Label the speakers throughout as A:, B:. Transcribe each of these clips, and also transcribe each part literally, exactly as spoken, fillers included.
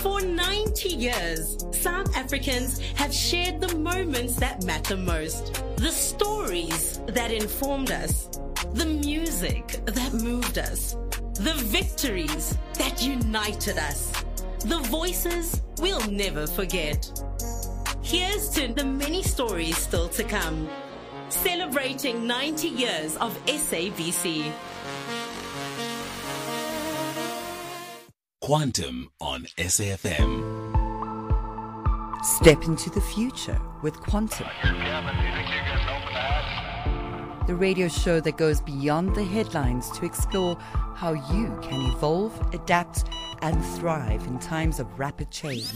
A: For ninety years, South Africans have shared the moments that matter most, the stories that informed us, the music that moved us, the victories that united us, the voices we'll never forget. Here's to the many stories still to come, celebrating ninety years of S A B C.
B: Quantum on S A F M.
C: Step into the future with Quantum. The radio show that goes beyond the headlines to explore how you can evolve, adapt, and thrive in times of rapid change.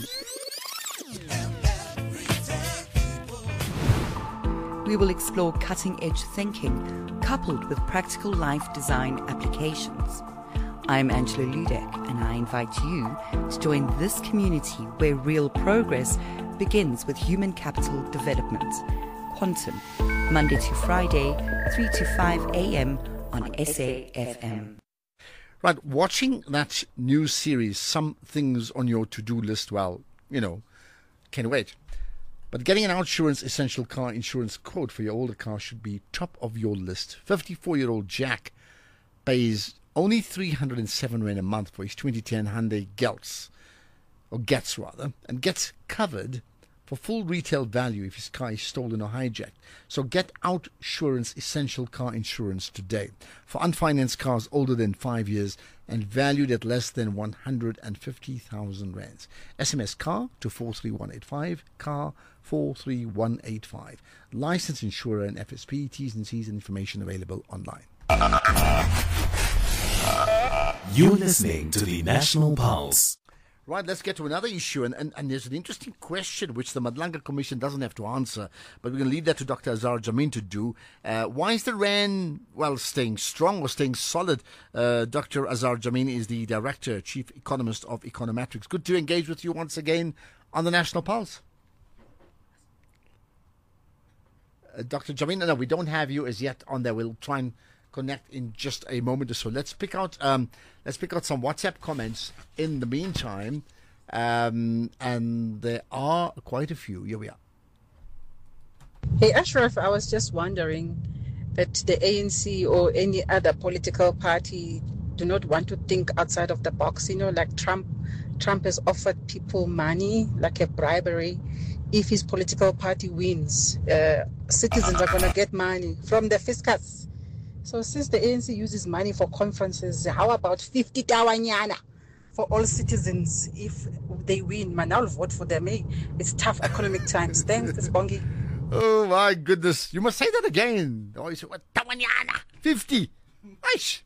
C: We will explore cutting-edge thinking coupled with practical life design applications. I'm Angela Ludek, and I invite you to join this community where real progress begins with human capital development. Quantum, Monday to Friday, three to five a.m. on S A F M.
D: Right, watching that new series, Some Things on Your To-Do List, well, you know, can't wait. But getting an OUTsurance essential car insurance quote for your older car should be top of your list. fifty-four-year-old Jack pays only three hundred seven rand a month for his twenty ten Hyundai Getz, or Getz rather, and gets covered for full retail value if his car is stolen or hijacked. So get OUTsurance essential car insurance today for unfinanced cars older than five years and valued at less than one hundred fifty thousand rands. S M S CAR to four three one eight five, CAR four three one eight five. Licensed insurer and F S P, T's and C's and information available online.
B: You're listening to the National Pulse.
D: Right, let's get to another issue, and, and, and there's an interesting question which the Madlanga Commission doesn't have to answer, but we're going to leave that to Doctor Azar Jammine to do. Uh, why is the Rand, well, staying strong or staying solid? Uh, Doctor Azar Jammine is the Director, Chief Economist of Econometrics. Good to engage with you once again on the National Pulse. Uh, Doctor Jammine, no, we don't have you as yet on there. We'll try and connect in just a moment or so. Let's pick out um, let's pick out some WhatsApp comments in the meantime, um, and there are quite a few. Here we are.
E: Hey Ashraf, I was just wondering that the A N C or any other political party do not want to think outside of the box. You know, like Trump, Trump has offered people money, like a bribery. If his political party wins, uh, citizens are going to get money from the fiscus. So since the A N C uses money for conferences, how about fifty tawanyana for all citizens if they win? Man, I'll vote for them. Hey, it's tough economic times. Thanks, it's Bongi.
D: Oh my goodness. You must say that again. Oh, you say, what? Tawanyana. fifty. Aish.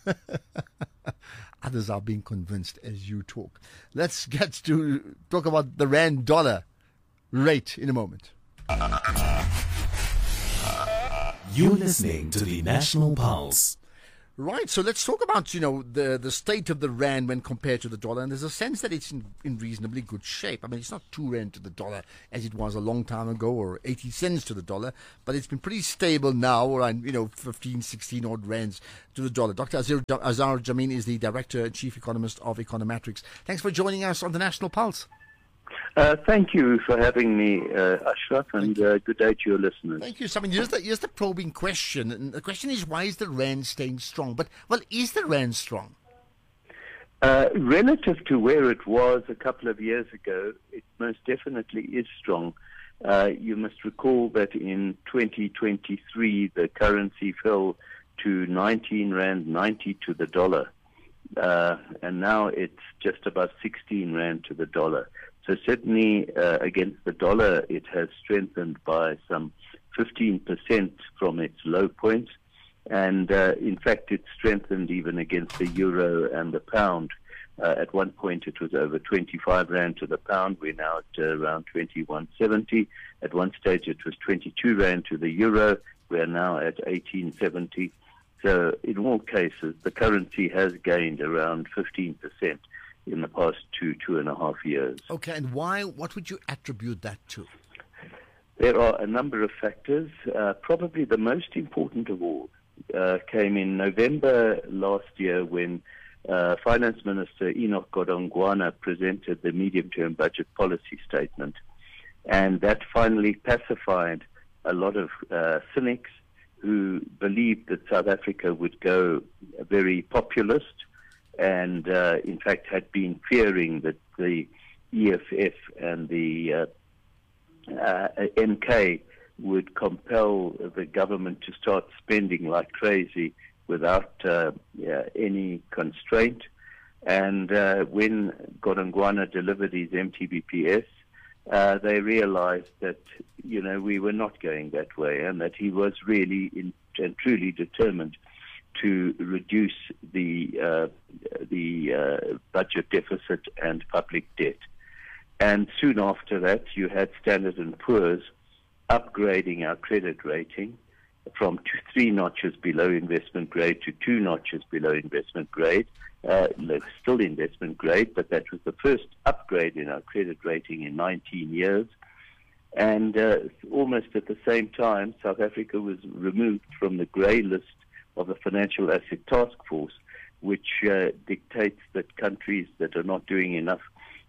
D: Others are being convinced as you talk. Let's get to talk about the Rand dollar rate in a moment.
B: You're listening to the National Pulse.
D: Right, so let's talk about, you know, the, the state of the Rand when compared to the dollar. And there's a sense that it's in, in reasonably good shape. I mean, it's not two Rand to the dollar as it was a long time ago, or eighty cents to the dollar, but it's been pretty stable now, around, you know, fifteen, sixteen odd Rands to the dollar. Doctor Azar, Azar Jammine is the Director and Chief Economist of Econometrics. Thanks for joining us on the National Pulse.
F: Uh, thank you for having me, uh, Ashraf, and uh, good day to your listeners.
D: Thank you. So, I mean, here's the, here's the probing question. And the question is, why is the Rand staying strong? But, well, is the Rand strong?
F: Uh, relative to where it was a couple of years ago, it most definitely is strong. Uh, you must recall that in twenty twenty-three, the currency fell to nineteen Rand ninety to the dollar. Uh, and now it's just about sixteen Rand to the dollar. So certainly uh, against the dollar, it has strengthened by some fifteen percent from its low point. And uh, in fact, it's strengthened even against the euro and the pound. Uh, at one point, it was over twenty-five Rand to the pound. We're now at uh, around twenty-one seventy. At one stage, it was twenty-two Rand to the euro. We're now at eighteen seventy. So in all cases, the currency has gained around fifteen percent in the past two, two and a half years.
D: Okay, and why? What would you attribute that to?
F: There are a number of factors. Uh, probably the most important of all uh, came in November last year when uh, Finance Minister Enoch Godongwana presented the medium-term budget policy statement, and that finally pacified a lot of uh, cynics who believed that South Africa would go very populist, and uh, in fact had been fearing that the E F F and the uh, uh, M K would compel the government to start spending like crazy without uh, uh, any constraint. And uh, when Godongwana delivered his M T B P S, uh, they realized that, you know, we were not going that way, and that he was really in, and truly determined to reduce the uh, the uh, budget deficit and public debt. And soon after that, you had Standard and Poor's upgrading our credit rating from two, three notches below investment grade to two notches below investment grade. Uh, still investment grade, but that was the first upgrade in our credit rating in nineteen years. And uh, almost at the same time, South Africa was removed from the grey list of the Financial Asset Task Force, which uh, dictates that countries that are not doing enough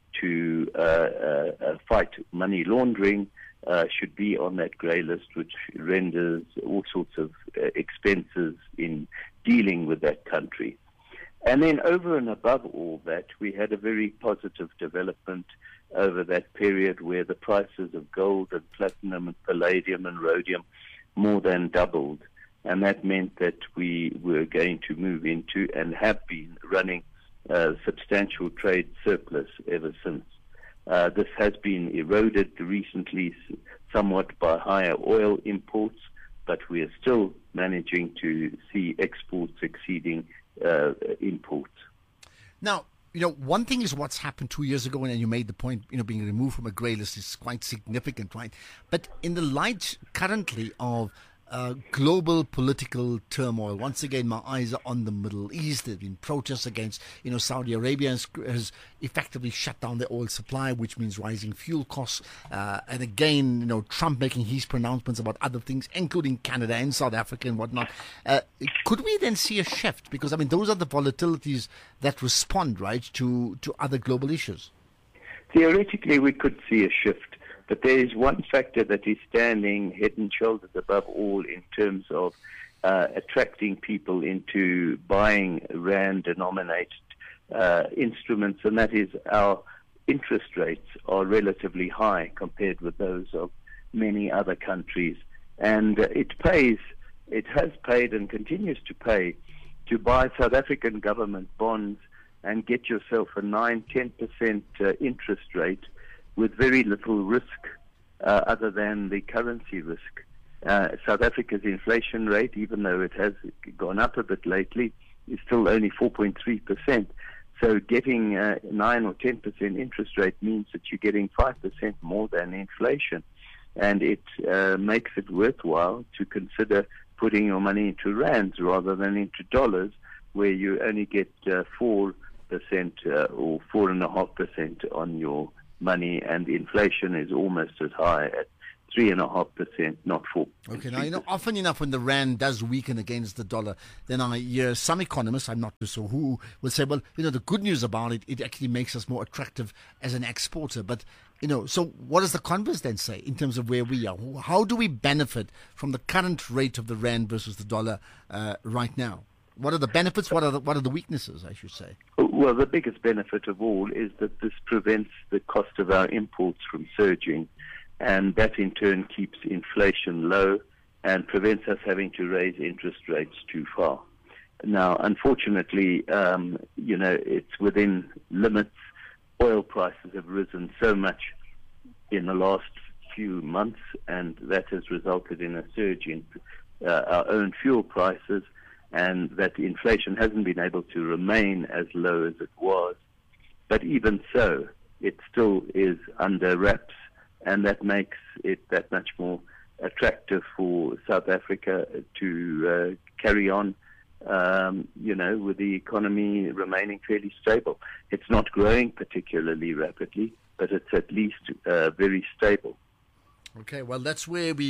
F: to uh, uh, uh, fight money laundering uh, should be on that grey list, which renders all sorts of uh, expenses in dealing with that country. And then over and above all that, we had a very positive development over that period where the prices of gold and platinum and palladium and rhodium more than doubled. And that meant that we were going to move into and have been running a substantial trade surplus ever since. Uh, this has been eroded recently somewhat by higher oil imports, but we are still managing to see exports exceeding uh, imports.
D: Now, you know, one thing is what's happened two years ago, and you made the point, you know, being removed from a grey list is quite significant, right? But in the light currently of Uh, global political turmoil. Once again, my eyes are on the Middle East. There have been protests against, you know, Saudi Arabia has, has effectively shut down the oil supply, which means rising fuel costs. Uh, and again, you know, Trump making his pronouncements about other things, including Canada and South Africa and whatnot. Uh, could we then see a shift? Because, I mean, those are the volatilities that respond, right, to, to other global issues.
F: Theoretically, we could see a shift. But there is one factor that is standing head and shoulders above all in terms of uh, attracting people into buying rand-denominated uh, instruments, and that is our interest rates are relatively high compared with those of many other countries. And uh, it pays, it has paid and continues to pay to buy South African government bonds and get yourself a nine to ten percent uh, interest rate with very little risk uh, other than the currency risk. Uh, South Africa's inflation rate, even though it has gone up a bit lately, is still only four point three percent. So getting a nine or ten percent interest rate means that you're getting five percent more than inflation. And it uh, makes it worthwhile to consider putting your money into rands rather than into dollars, where you only get uh, four percent uh, or four point five percent on your money, and inflation is almost as high at three and a half percent, not four.
D: Okay, now, you know, often enough when the rand does weaken against the dollar, then I hear some economists, I'm not sure who, will say, well, you know, the good news about it, it actually makes us more attractive as an exporter. But, you know, so what does the converse then say in terms of where we are? How do we benefit from the current rate of the rand versus the dollar uh, right now? What are the benefits? What are the, what are the weaknesses, I should say?
F: Well, the biggest benefit of all is that this prevents the cost of our imports from surging, and that in turn keeps inflation low and prevents us having to raise interest rates too far. Now, unfortunately, um, you know, it's within limits. Oil prices have risen so much in the last few months, and that has resulted in a surge in uh, our own fuel prices, and that inflation hasn't been able to remain as low as it was. But even so, it still is under wraps, and that makes it that much more attractive for South Africa to uh, carry on, um, you know, with the economy remaining fairly stable. It's not growing particularly rapidly, but it's at least uh, very stable.
D: Okay, well, that's where we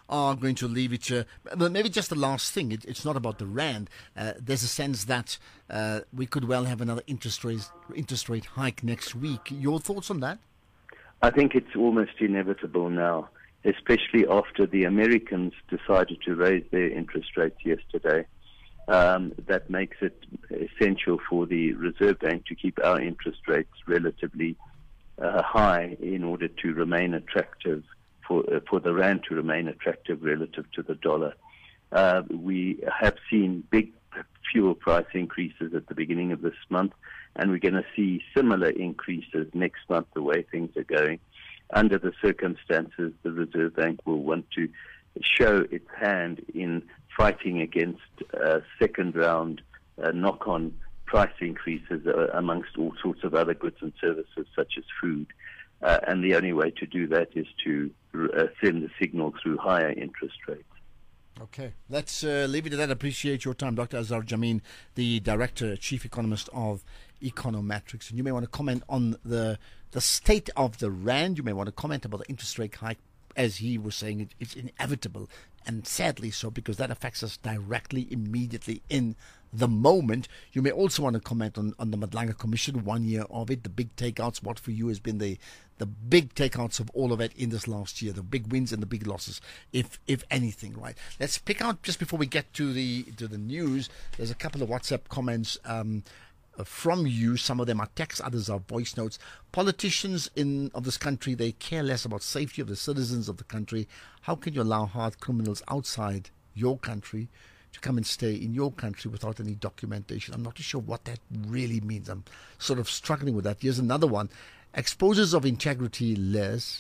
D: are going to leave it. Uh, but maybe just the last thing. It, it's not about the rand. Uh, there's a sense that uh, we could well have another interest rate interest rate hike next week. Your thoughts on that?
F: I think it's almost inevitable now, especially after the Americans decided to raise their interest rates yesterday. Um, that makes it essential for the Reserve Bank to keep our interest rates relatively uh, high in order to remain attractive, for uh, for the rand to remain attractive relative to the dollar. Uh, we have seen big fuel price increases at the beginning of this month, and we're going to see similar increases next month the way things are going. Under the circumstances, the Reserve Bank will want to show its hand in fighting against uh, second-round uh, knock-on price increases uh, amongst all sorts of other goods and services, such as food. Uh, and the only way to do that is to uh, send a signal through higher interest rates.
D: Okay, let's uh, leave it at that. Appreciate your time, Doctor Azhar Jammine, the Director, Chief Economist of Econometrics. And you may want to comment on the the state of the rand. You may want to comment about the interest rate hike. As he was saying, it, it's inevitable, and sadly so, because that affects us directly, immediately, in the moment. You may also want to comment on, on the Madlanga Commission, one year of it, the big takeouts. What for you has been the, the big takeouts of all of it in this last year, the big wins and the big losses, if if anything, right? Let's pick out, just before we get to the to the news, there's a couple of WhatsApp comments um, from you. Some of them are text, others are voice notes. Politicians in of this country, they care less about safety of the citizens of the country. How can you allow hard criminals outside your country to come and stay in your country without any documentation? I'm not too sure what that really means. I'm sort of struggling with that. Here's another one. Exposures of integrity less,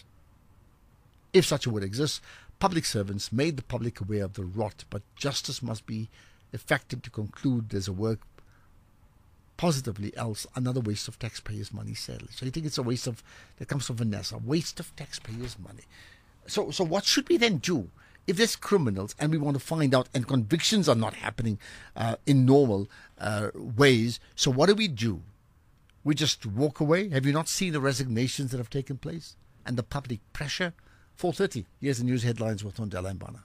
D: if such a word exists. Public servants made the public aware of the rot, but justice must be effective to conclude there's a work positively, else another waste of taxpayers' money, sadly. So you think it's a waste of, that comes from Vanessa, waste of taxpayers' money. So so what should we then do? If there's criminals and we want to find out, and convictions are not happening uh, in normal uh, ways, so what do we do? We just walk away? Have you not seen the resignations that have taken place and the public pressure? four thirty, here's the news headlines with Thondela Mbana.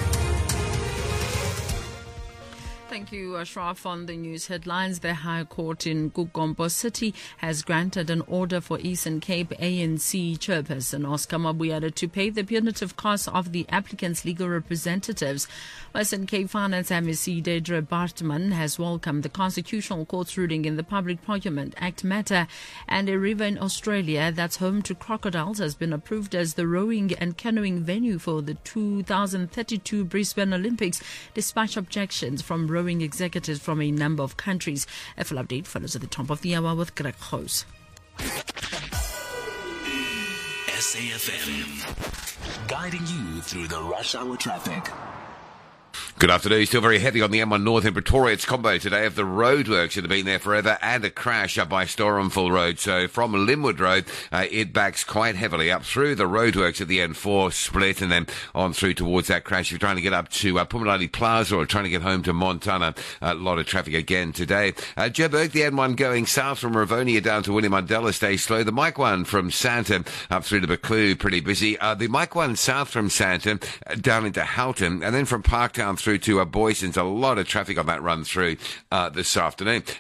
G: Thank you, Ashraf. On the news headlines, the High Court in Gugombo City has granted an order for Eastern Cape A N C chairperson Oscar Mabuyada to pay the punitive costs of the applicant's legal representatives. Western Cape Finance M E C Deidre Bartman has welcomed the Constitutional Court's ruling in the Public Procurement Act matter, and a river in Australia that's home to crocodiles has been approved as the rowing and canoeing venue for the two thousand thirty-two Brisbane Olympics, despite objections from rowing executives from a number of countries. A full update follows at the top of the hour with Greg House.
B: S A F M, guiding you through the rush hour traffic.
H: Good afternoon. Still very heavy on the M one North in Pretoria. It's combo today of the roadworks that have been there forever and a crash up by Storenville Road. So from Linwood Road, uh, it backs quite heavily up through the roadworks at the N four split and then on through towards that crash. If you're trying to get up to uh, Pumalani Plaza or trying to get home to Montana, a lot of traffic again today. Uh, Joburg, the N one going south from Rivonia down to William Mandela stays slow. The Mike one from Sandton up through to Buccleuch, pretty busy. Uh, the Mike one south from Sandton uh, down into Houghton, and then from Parktown through to uh, Boyson's, a lot of traffic on that run through uh, this afternoon.